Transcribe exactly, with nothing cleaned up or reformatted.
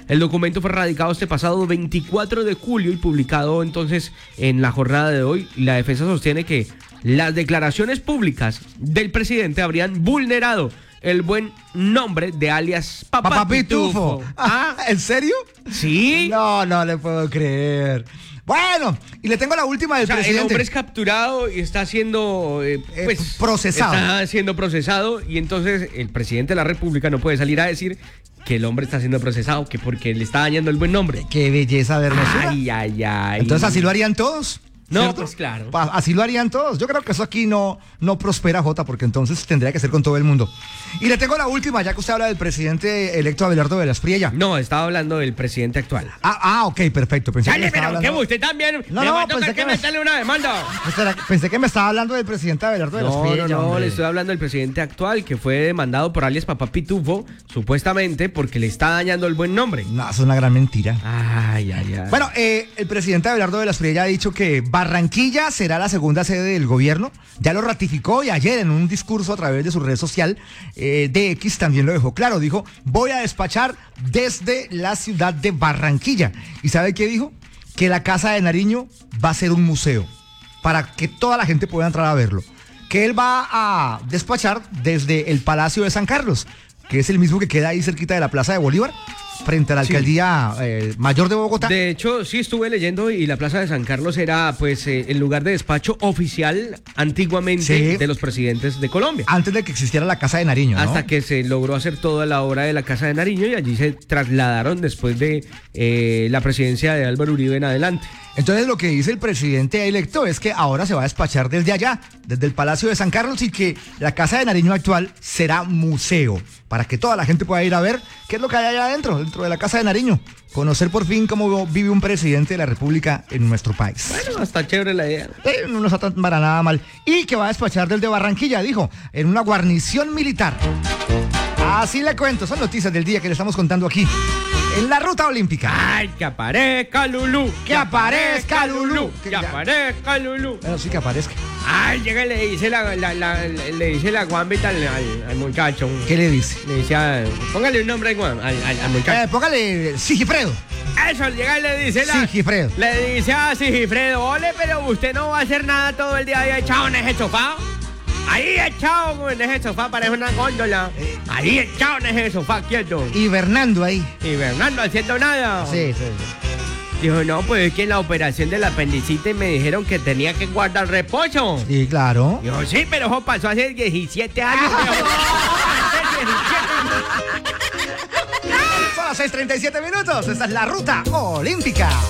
El documento fue radicado este pasado veinticuatro de julio y publicado entonces en la jornada de hoy. La defensa sostiene que las declaraciones públicas del presidente habrían vulnerado el buen nombre de alias Papá, Papá Pitufo. Pitufo. ¿Ah? ¿En serio? Sí. No, no le puedo creer. Bueno, y le tengo la última del O sea, presidente. el hombre es capturado y está siendo eh, Eh, pues, procesado. Está siendo procesado y entonces el presidente de la República no puede salir a decir que el hombre está siendo procesado, que porque le está dañando el buen nombre. Qué belleza de hermosura. Ay, ay, ay. Entonces así lo harían todos. No, ¿cierto? pues claro. Pa- Así lo harían todos. Yo creo que eso aquí no, no prospera, Jota, porque entonces tendría que ser con todo el mundo. Y le tengo la última, ya que usted habla del presidente electo Abelardo de las Priella. No, estaba hablando del presidente actual. Ah, ah, ok, perfecto. Pensé que me Dale, estaba pero que hablando... usted también No, me no, va a pensé tocar que que me- meterle una demanda. Espera, Pensé que me estaba hablando del presidente Abelardo de las No, Priella. no, no, hombre. le estoy hablando del presidente actual que fue demandado por alias Papá Pitufo, supuestamente porque le está dañando el buen nombre. No, es una gran mentira. Ay, ay, ay. Bueno, eh, el presidente Abelardo de las Priella ha dicho que Barranquilla será la segunda sede del gobierno. Ya lo ratificó y ayer en un discurso a través de su red social eh, de X también lo dejó claro. Dijo, voy a despachar desde la ciudad de Barranquilla. ¿Y sabe qué dijo? Que la Casa de Nariño va a ser un museo para que toda la gente pueda entrar a verlo. Que él va a despachar desde el Palacio de San Carlos, que es el mismo que queda ahí cerquita de la Plaza de Bolívar, frente a la Sí. alcaldía eh, mayor de Bogotá. De hecho, sí estuve leyendo y la Plaza de San Carlos era pues eh, el lugar de despacho oficial antiguamente Sí. de los presidentes de Colombia. Antes de que existiera la Casa de Nariño, ¿no? Hasta que se logró hacer toda la obra de la Casa de Nariño y allí se trasladaron después de eh, la presidencia de Álvaro Uribe en adelante. Entonces lo que dice el presidente electo es que ahora se va a despachar desde allá, desde el Palacio de San Carlos, y que la Casa de Nariño actual será museo, para que toda la gente pueda ir a ver qué es lo que hay allá adentro, dentro de la Casa de Nariño. Conocer por fin cómo vive un presidente de la República en nuestro país. Bueno, hasta chévere la idea. Eh, no nos está para nada mal. Y que va a despachar desde Barranquilla, dijo, en una guarnición militar. Así le cuento, son noticias del día que le estamos contando aquí, en la ruta olímpica. ¡Ay, que aparezca Lulú! ¡Que aparezca Lulú! ¡Que aparezca Lulú! Bueno, sí que aparezca. ¡Ay, llega y le dice la, la, la, le dice la guambita al, al, al muchacho! ¿Qué le dice? Le dice, a- póngale un nombre al, al, al Eh, muchacho. póngale Sigifredo. Eso, llega y le dice la... Sigifredo. Le dice a Sigifredo, ole, pero usted no va a hacer nada todo el día ahí echado en ese sofá. Ahí echado en ese sofá, parece una góndola. Ahí echado en ese sofá, quieto. Y Bernando ahí. Y Bernardo haciendo nada. Sí, sí, sí. Dijo, no, pues es que en la operación del apendicitis me dijeron que tenía que guardar reposo. Sí, claro. Dijo, sí, pero eso pasó hace diecisiete años. viejo. Hace diecisiete. Son las seis treinta y siete minutos. Esta es la ruta olímpica.